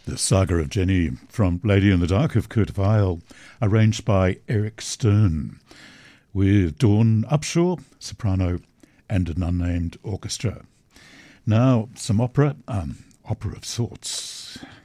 The Saga of Jenny from Lady in the Dark of Kurt Weill, arranged by Eric Stern, with Dawn Upshaw, soprano, and an unnamed orchestra. Now, some opera of sorts.